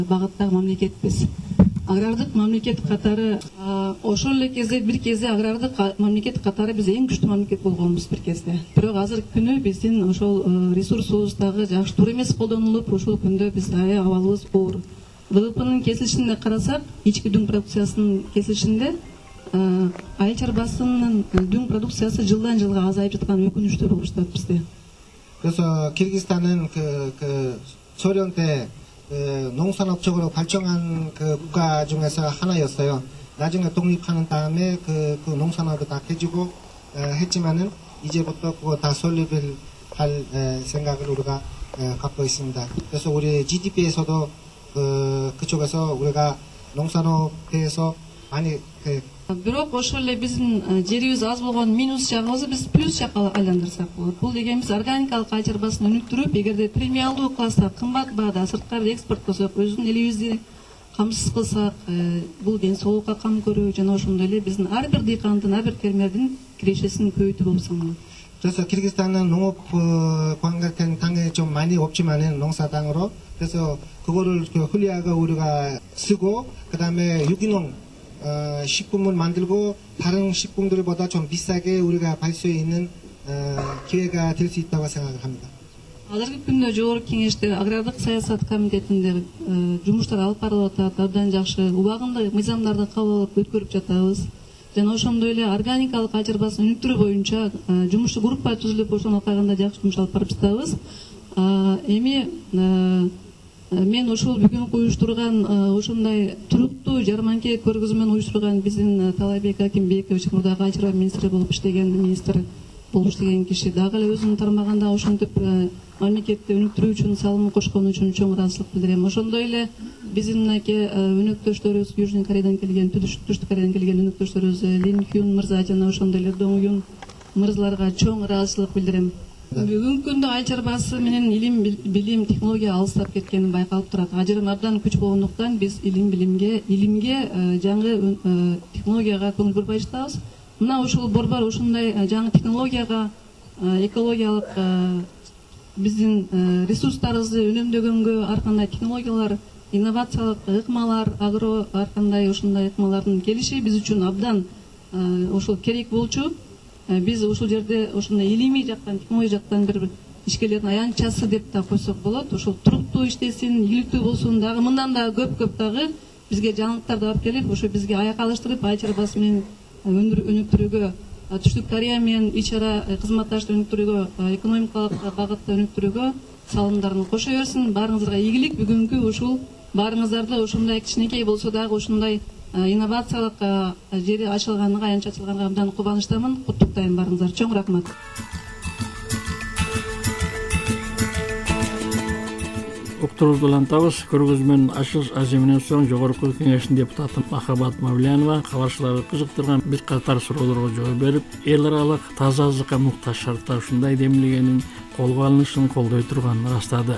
багыттагы мамлекетпиз. Агрардык мамлекет катары ошол эле кезде бир кезде агрардык мамлекет катары биз эң күчтүү мамлекет болгонбуз бир кезде. Бирок азыркы күнү биздин ошол ресурсубуз дагы жакшы туура эмес колдонулуп, ошол күндө биз аябай абалыбыз оор. ВВПнын кесилишинде карасак, ички дүң продукциясынын кесилишинде айыл чарбасынын дүң продукциясы жылдан жылга азайып жаткан өкүнүчтүү болуп жатат бизде. 그래서 키르기스탄은 그 소련 때 농산업적으로 발전한 그 국가 중에서 하나였어요. 나중에 독립하는 다음에 그 농산업을 다 해주고 했지만은 이제부터 그거 다 설립을 할 생각을 우리가 갖고 있습니다. 그래서 우리 GDP에서도 그쪽에서 우리가 농산업에서 많이 Бирок ошол эле биздин жерибиз аз болгон минус жагыбызды биз плюс жакка айландырсак болот. Бул дегенибиз органикалык айыл чарбасын өнүктүрүп, эгерде премиалдуу кылсак, кымбат баада сырткары экспорттосок, өзүнүн элибизди камсыз кылсак, бул ден соолукка кам көрүү жана ошондой эле биздин ар бир дыйкандын, ар бир фермердин кирешесин көбөйтүү болуп саналат. 그래서 키르기스탄은 농업 관계는 당연히 좀 많이 없지만은 농사당으로 그래서 그거를 훌리하게 우리가 쓰고 그다음에 유기농 식품을 만들고 다른 식품들보다 좀 비싸게 우리가 팔 수 있는 기회가 될 수 있다고 생각합니다. Азыркы күндө жогорку кеңеште агрардык саясат комитетинде жумуштар алып барылып атат, абдан жакшы убагында мыйзамдарды кабыл алып өткөрүп жатабыз. Жана ошондой эле органикалык айыл чарбасын өнүктүрүү боюнча жумуштуу группа түзүлүп, ошону кайганда жакшы жумуш алып барып жатабыз. Эми мен ошол бүгүнкү уюштурган ошондой туруктуу жарманке көргөзмөнү уюштурган биздин Талайбек Акимбекович мурдагы айыл чарба министри болуп иштеген киши дагы эле өзүнүн тармагында ошентип мамлекетти өнүктүрүү үчүн салым кошкону үчүн чоң ыраазычылык билдирем. Ошондой эле биздин мынакей өнөктөштөрүбүз Южный Кореядан келген, Түштүк Кореядан келген өнөктөштөрүбүз Лин Хюн мырза жана ошондой эле Дong Юн мырзаларга чоң ыраазычылык билдирем. Бүгүнкү күндө айыл чарбасы менен илим, билим, технология алыстап кеткени байкалып турат. Ажырым абдан күч болгондуктан биз илимге, жаңы технологияга көңүл бурбай жатабыз. Мына ушул борбор ошондой жаңы технологияга, экологиялык биздин ресурстарыбызды үнөмдөгөнгө ар кандай технологиялар, инновациялык ыкмалар, агро ар кандай ошондой ыкмалардын келиши биз үчүн абдан ошол керек болчу. Биз ушул жерде ошондой илимий жактан, технология жактан бир ишкерлердин аянтчасы деп да койсок болот. Ошол туруктуу иштесин, ийгиликтүү болсун, дагы мындан да көп дагы бизге жаңылыктарды алып келип, ошо бизге аяк алыштырып, айыл чарбасы менен өнүктүрүүгө, Түштүк Корея менен ич ара кызматташып өнүктүрүүгө, экономикалык багытта өнүктүрүүгө салымдарын кошо берсин. Баарыңыздарга ийгилик. Бүгүнкү ушул баарыңыздарды ошондой кичинекей болсо дагы ошондой инновациялык жери ачылганга, аянтча ачылганга абдан кубанычтамын. Куттуктайм баарыңыздар. Чоң рахмат. Уктурубузду улантабыз. Көргөзмөнүн ачылыш аземинен соң жогорку кеңештин депутаты Махабат Мавлянова кабарчыларды кызыктырган бир катар суроолорго жооп берип, эл аралык таза азыкка муктаж шартта ушундай демилгенин колго алынышын колдой турганын ырастады.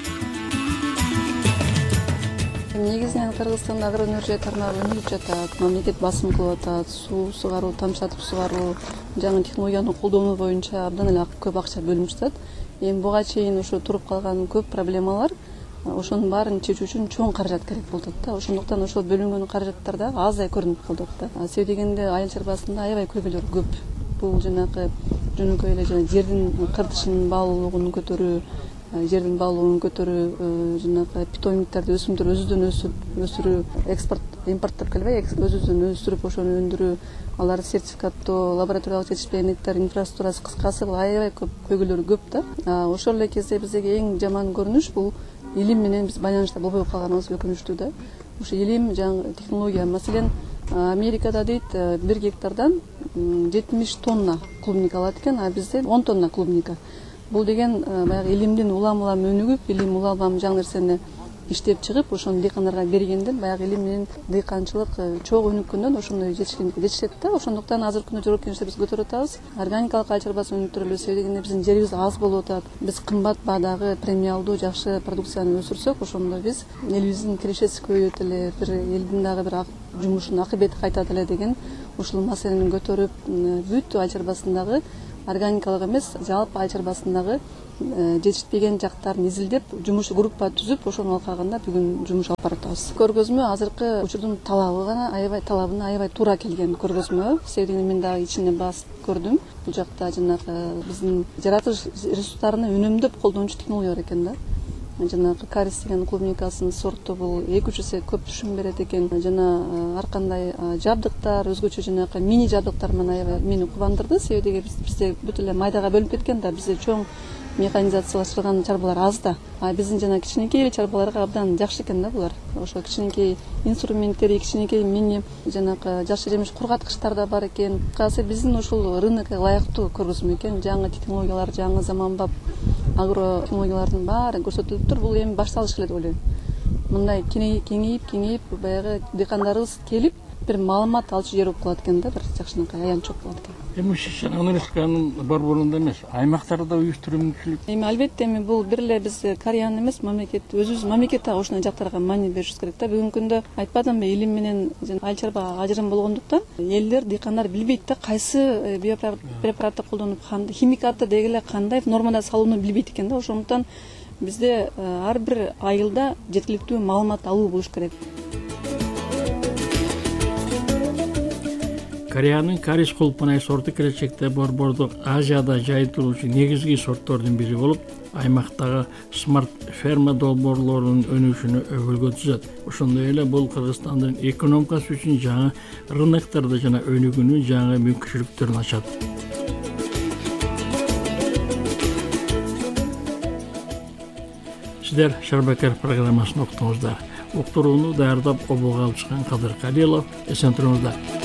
Негизинен Кыргызстанда агроөнөрчү тармагы өнүгүп жатат, мамлекет басым кылып атат, суу сугаруу, тамчылатып сугаруу, жаңы технологияны колдонуу боюнча абдан эле көп акча бөлүнүп жатат. Эми буга чейин ушу туруп калган көп проблемалар, ошонун баарын чечүү үчүн чоң каражат керек болот да. Ошондуктан ошол бөлүнгөн каражаттар да аздай көрүнүп калды да. Себеби дегенде айыл чарбасында аябай көйгөйлөр көп. Бул жанагы жөнөкөй эле жердин кыртышынын баалуулугун көтөрүү, жердин баалуулугун көтөрүү, жанагы питомниктарды өсүмдүр өзүдөн өсүрүү, экспорт, импорттоп келбей, өзүбүздөн өстүрүп ошону өндүрүү, аларды сертификаттоо, лабораториялык жетишпегендиктер, инфраструктурасы, кыскасы бул аябай көп көйгөйлөрү көп да. Ошол эле кезде биздеги эң жаман көрүнүш бул илим менен биз байланышта болбой калганыбыз өкүнүчтүү да. Ошо илим, жаңы технология, маселен Америкада дейт 1 гектардан 70 тонна клубника алат экен, а бизде 10 тонна клубника. Бул деген баягы илимдин улам-улам өнүгүп, илим улам жаңы нерсени иштеп чыгып, ошону дыйкандарга бергенден баягы илим менен дыйканчылык чогуу өнүккөндөн ошондой жетишет да. Ошондуктан азыркы күндө жогорку кеңеште биз көтөрүп атабыз. Органикалык айыл чарбасын өнүктүрөлү, себеби дегенде биздин жерибиз аз болуп атат. Биз кымбат баадагы премиалдуу жакшы продукцияны өсүрсөк, ошондо биз элибиздин кирешеси көбөйөт эле, бир элдин дагы бир жумушунун акыбети кайтат эле деген ушул маселени көтөрүп, бүт айыл чарбасындагы органикалык эмес, жалпы ай чарбасындагы жетишпеген жактарын изилдеп, жумуш группа түзүп, ошонун алкагында бүгүн жумуш алып баратабыз. Көргөзмө азыркы учурдун талабына аябай туура келген көргөзмө. Себебин мен дагы ичине басып көрдүм. Бул жакта жанагы биздин жаратылыш ресурстарын үнөмдөп колдонуучу технологиялар экен да. Жанагы карис деген клубникасынын сорту бул 2-3 эсе көп түшүм берет экен. Жана ар кандай жабдыктар, өзгөчө жанагы мини жабдыктар менен мени кубандырды. Себеби бизде бүт эле майдага бөлүнүп кеткен да, бизде чоң механизациялаштырган чарбалар аз да. А биздин жана кичинекей чарбаларга абдан жакшы экен да булар. Ошо кичинекей инструменттер, кичинекей мини жанагы жакшы жемиш кургаткычтар да бар экен. Кызы биздин ушул рынокко ылайыктуу көргөзмө экен. Жаңы технологиялар, жаңы заманбап агро технологиялардын баары көрсөтүлүп тур. Бул эми башталыш эле деп ойлойм. Мындай кеңейип баягы дыйкандарыбыз келип бир маалымат алчу жер болуп калат экен да, бир жакшынакай аянтчок болот экен. Эми университеттин борборунда эмес, аймактарда уюштуруу мүмкүнчүлүк. Эми албетте бул бир эле биз Кореянын эмес, мамлекет өзүбүз мамлекет ошондой жактарга маани беришибиз керек да. Бүгүнкү күндө айтпадымбы, илим менен айыл чарба ажырым болгондуктан элдер, дыйкандар билбейт да кайсы биопрепаратты колдонуп, химикатты дегеле кандай нормада салууну билбейт экен да. Ошондуктан бизде ар бир айылда жеткиликтүү маалымат алуу болуш керек. Кореянын карис кулпунай сорту келечекте борбордук Азияда жайылтылуучу негизги сорттордун бири болуп, аймактагы смарт ферма долбоорлорунун өнүгүшүнө өбөлгө түзөт. Ошондой эле бул Кыргызстандын экономикасы үчүн жаңы рыноктарды жана өнүгүүнүн жаңы мүмкүнчүлүктөрүн ачат. Сиздер Шарбакер программасын уктуңуздар. Уктурууну даярдап оболго алып чыккан Кадыр Калилов. Эсен туруңуздар.